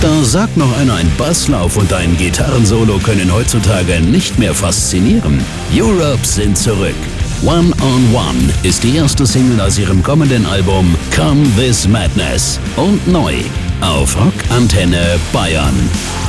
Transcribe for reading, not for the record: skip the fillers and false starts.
Da sagt noch einer, ein Basslauf und ein Gitarrensolo können heutzutage nicht mehr faszinieren. Europe sind zurück. One on One ist die erste Single aus ihrem kommenden Album Come This Madness und neu auf Rock Antenne Bayern.